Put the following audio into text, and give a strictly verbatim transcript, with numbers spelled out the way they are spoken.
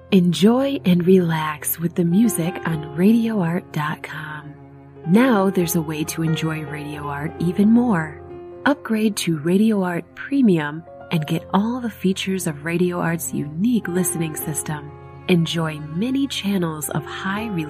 Enjoy and relax with the music on radio art dot com. Now there's a way to enjoy Radio Art even more. Upgrade to Radio Art Premium and get all the features of Radio Art's unique listening system. Enjoy many channels of high